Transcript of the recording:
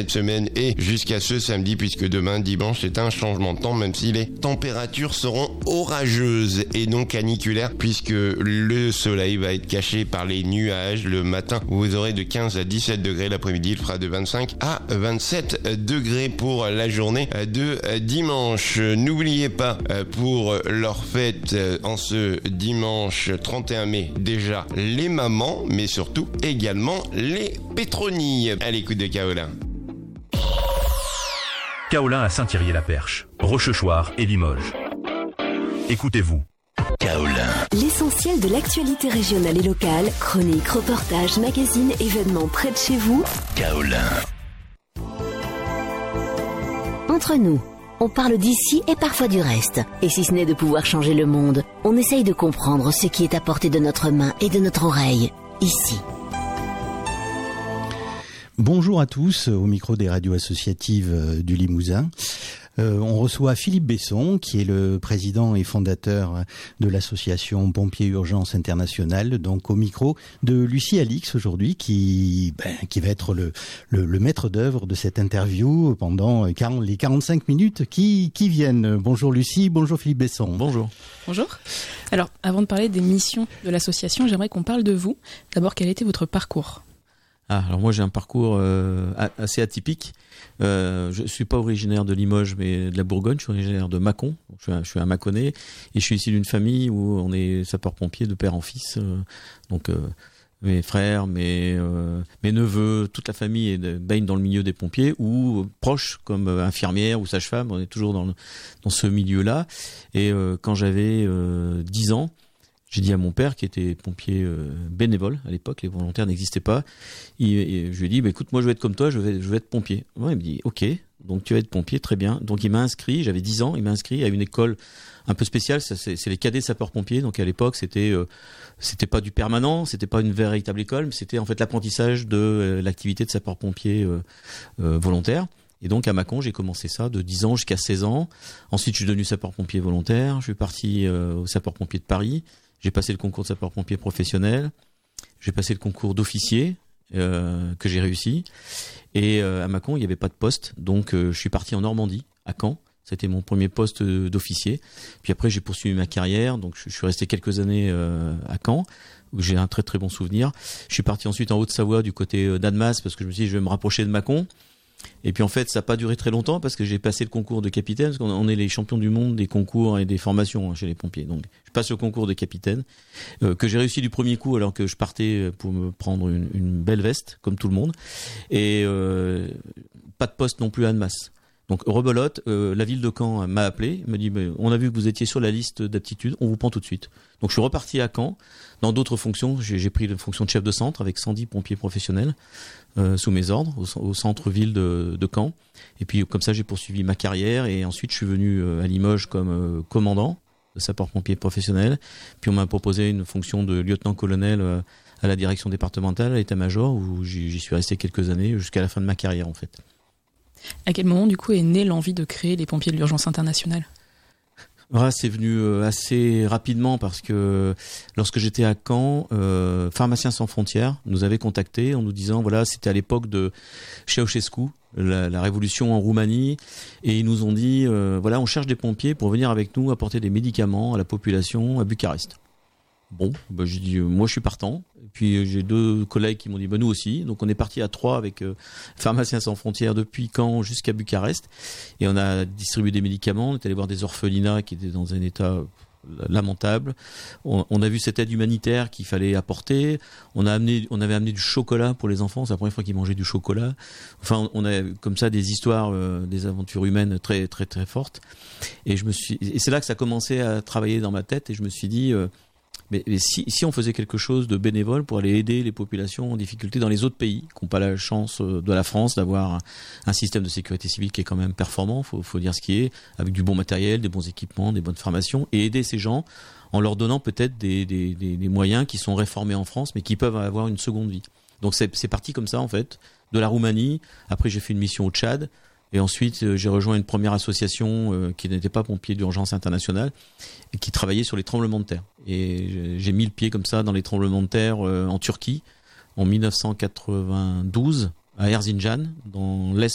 cette semaine et jusqu'à ce samedi, puisque demain, dimanche, c'est un changement de temps, même si les températures seront orageuses et non caniculaires, puisque le soleil va être caché par les nuages. Le matin, vous aurez de 15 à 17 degrés. L'après-midi, il fera de 25 à 27 degrés pour la journée de dimanche. N'oubliez pas, pour leur fête en ce dimanche 31 mai, déjà les mamans, mais surtout également les pétronilles. À l'écoute de Kaolin. Kaolin à Saint-Thierry-la-Perche, Rochechouart et Limoges. Écoutez-vous. Kaolin. L'essentiel de l'actualité régionale et locale, chroniques, reportages, magazines, événements près de chez vous. Kaolin. Entre nous, on parle d'ici et parfois du reste. Et si ce n'est de pouvoir changer le monde, on essaye de comprendre ce qui est à portée de notre main et de notre oreille, ici. Bonjour à tous, au micro des radios associatives du Limousin. On reçoit Philippe Besson, qui est le président et fondateur de l'association Pompiers Urgence Internationale, donc au micro de Lucie Alix aujourd'hui, qui va être le maître d'œuvre de cette interview pendant les 45 minutes qui viennent. Bonjour Lucie, bonjour Philippe Besson. Bonjour. Bonjour. Alors, avant de parler des missions de l'association, j'aimerais qu'on parle de vous. D'abord, quel était votre parcours ? Alors moi j'ai un parcours assez atypique. Je suis pas originaire de Limoges mais de la Bourgogne. Je suis originaire de Mâcon. Je suis un Mâconnais et je suis issu d'une famille où on est sapeurs-pompiers de père en fils. Donc mes frères, mes neveux, toute la famille baigne dans le milieu des pompiers ou proches comme infirmière ou sage-femme. On est toujours dans ce milieu-là. Et quand j'avais 10 ans, j'ai dit à mon père, qui était pompier bénévole à l'époque, les volontaires n'existaient pas. Et je lui ai dit, écoute, moi je vais être comme toi, je vais être pompier. Ouais, il me dit, ok, donc tu vas être pompier, très bien. Donc il m'a inscrit, j'avais 10 ans, il m'a inscrit à une école un peu spéciale, c'est les cadets sapeurs-pompiers. Donc à l'époque, c'était pas du permanent, c'était pas une véritable école, mais c'était en fait l'apprentissage de l'activité de sapeur-pompier volontaire. Et donc à Mâcon, j'ai commencé ça de 10 ans jusqu'à 16 ans. Ensuite, je suis devenu sapeur-pompier volontaire. Je suis parti au sapeur-pompier de Paris. J'ai passé le concours de sapeur-pompier professionnel. J'ai passé le concours d'officier que j'ai réussi. Et à Mâcon, il n'y avait pas de poste. Donc je suis parti en Normandie, à Caen. C'était mon premier poste d'officier. Puis après, j'ai poursuivi ma carrière. Donc je suis resté quelques années à Caen, où j'ai un très très bon souvenir. Je suis parti ensuite en Haute-Savoie, du côté d'Annemasse, parce que je me suis dit, je vais me rapprocher de Mâcon. Et puis en fait, ça n'a pas duré très longtemps parce que j'ai passé le concours de capitaine, parce qu'on est les champions du monde des concours et des formations chez les pompiers. Donc je passe le concours de capitaine, que j'ai réussi du premier coup alors que je partais pour me prendre une belle veste, comme tout le monde. Et pas de poste non plus à Annemasse. Donc rebelote, la ville de Caen m'a appelé, me dit on a vu que vous étiez sur la liste d'aptitudes, on vous prend tout de suite. Donc je suis reparti à Caen, dans d'autres fonctions, j'ai pris la fonction de chef de centre avec 110 pompiers professionnels sous mes ordres au centre-ville de Caen. Et puis comme ça j'ai poursuivi ma carrière et ensuite je suis venu à Limoges comme commandant de sapeur-pompier professionnel. Puis on m'a proposé une fonction de lieutenant-colonel à la direction départementale, à l'état-major, où j'y suis resté quelques années jusqu'à la fin de ma carrière en fait. À quel moment, du coup, est née l'envie de créer les pompiers de l'urgence internationale ? C'est venu assez rapidement parce que lorsque j'étais à Caen, Pharmaciens sans frontières nous avait contactés en nous disant, voilà, c'était à l'époque de Ceausescu, la révolution en Roumanie, et ils nous ont dit, voilà, on cherche des pompiers pour venir avec nous apporter des médicaments à la population à Bucarest. Bon, j'ai dit moi je suis partant. Et puis j'ai 2 collègues qui m'ont dit nous aussi. Donc on est parti à 3 avec Pharmaciens sans frontières depuis Caen jusqu'à Bucarest et on a distribué des médicaments. On est allé voir des orphelinats qui étaient dans un état lamentable. On a vu cette aide humanitaire qu'il fallait apporter. On avait amené du chocolat pour les enfants. C'est la première fois qu'ils mangeaient du chocolat. Enfin, on a comme ça des histoires, des aventures humaines très très très fortes. Et c'est là que ça a commencé à travailler dans ma tête et je me suis dit mais si on faisait quelque chose de bénévole pour aller aider les populations en difficulté dans les autres pays qui n'ont pas la chance de la France d'avoir un système de sécurité civile qui est quand même performant, faut dire ce qui est, avec du bon matériel, des bons équipements, des bonnes formations, et aider ces gens en leur donnant peut-être des moyens qui sont réformés en France mais qui peuvent avoir une seconde vie. Donc c'est parti comme ça en fait, de la Roumanie. Après j'ai fait une mission au Tchad. Et ensuite, j'ai rejoint une première association qui n'était pas pompier d'urgence internationale et qui travaillait sur les tremblements de terre. Et j'ai mis le pied comme ça dans les tremblements de terre en Turquie en 1992 à Erzincan, dans l'est